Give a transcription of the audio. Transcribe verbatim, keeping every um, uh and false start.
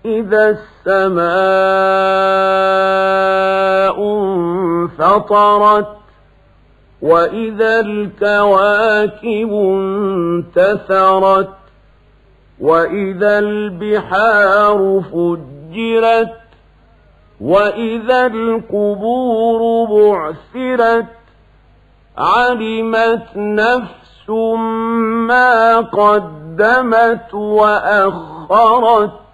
إذا السماء انفطرت وإذا الكواكب انتثرت وإذا البحار فجرت وإذا القبور بعثرت علمت نفس ما قدمت وأخرت